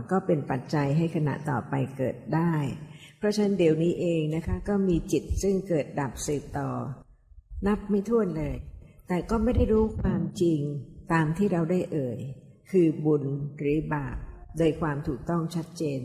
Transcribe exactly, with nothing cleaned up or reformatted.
ก็เป็นปัจจัยให้ขณะต่อไปเกิดได้เพราะฉะนั้นเดี๋ยวนี้เองนะคะก็มีจิตซึ่งเกิดดับสืบต่อนับไม่ถ้วนเลยแต่ก็ไม่ได้รู้ความจริงตามที่เราได้เอ่ยคือบุญหรือบาปโดยความถูกต้องชัดเจน